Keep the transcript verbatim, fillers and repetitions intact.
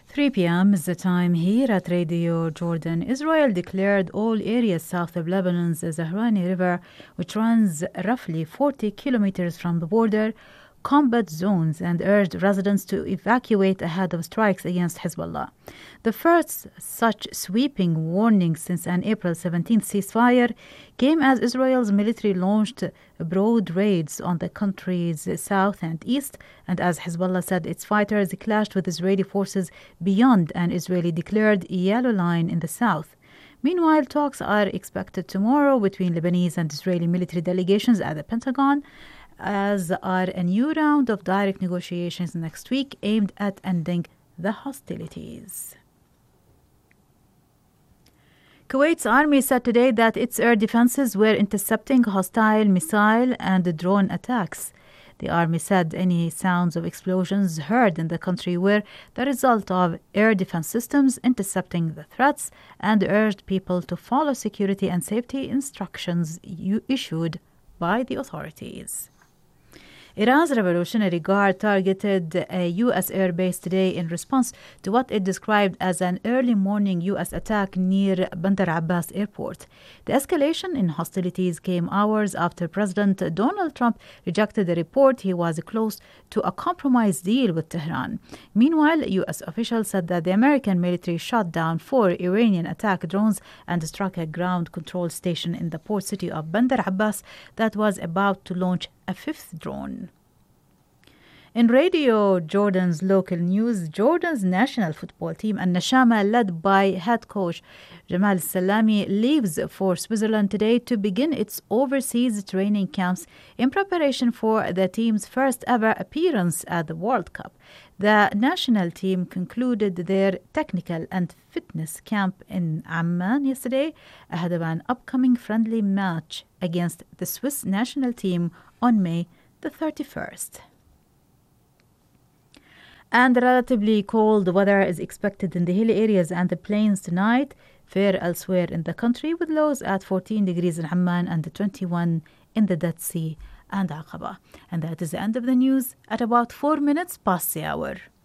three p m is the time here at Radio Jordan. Israel declared all areas south of Lebanon's Zahrani River, which runs roughly forty kilometers from the border, combat zones and urged residents to evacuate ahead of strikes against Hezbollah. The first such sweeping warning since an April seventeenth ceasefire came as Israel's military launched broad raids on the country's south and east, and as Hezbollah said its fighters clashed with Israeli forces beyond an Israeli-declared yellow line in the south. Meanwhile, talks are expected tomorrow between Lebanese and Israeli military delegations at the Pentagon, as are a new round of direct negotiations next week aimed at ending the hostilities. Kuwait's army said today that its air defenses were intercepting hostile missile and drone attacks. The army said any sounds of explosions heard in the country were the result of air defense systems intercepting the threats and urged people to follow security and safety instructions issued by the authorities. Iran's Revolutionary Guard targeted a U S airbase today in response to what it described as an early morning U S attack near Bandar Abbas airport. The escalation in hostilities came hours after President Donald Trump rejected the report he was close to a compromise deal with Tehran. Meanwhile, U S officials said that the American military shot down four Iranian attack drones and struck a ground control station in the port city of Bandar Abbas that was about to launch a fifth drone. In Radio Jordan's local news, Jordan's national football team, Al-Nashama, led by head coach Jamal Salami, leaves for Switzerland today to begin its overseas training camps in preparation for the team's first ever appearance at the World Cup. The national team concluded their technical and fitness camp in Amman yesterday ahead of an upcoming friendly match against the Swiss national team on May the thirty-first. And relatively cold weather is expected in the hilly areas and the plains tonight, fair elsewhere in the country, with lows at fourteen degrees in Amman and twenty-one in the Dead Sea and Aqaba. And that is the end of the news at about four minutes past the hour.